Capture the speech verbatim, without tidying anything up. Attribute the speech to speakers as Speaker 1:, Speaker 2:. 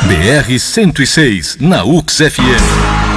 Speaker 1: B R cento e seis, na U X F M.